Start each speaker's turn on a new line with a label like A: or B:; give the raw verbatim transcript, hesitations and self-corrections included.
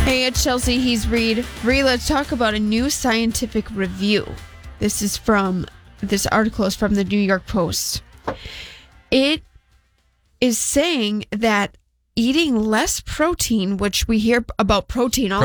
A: Hey, it's Chelsea. He's Reed. Reed, let's talk about a new scientific review. This is from, this article is from the New York Post. It is saying that eating less protein, which we hear about protein all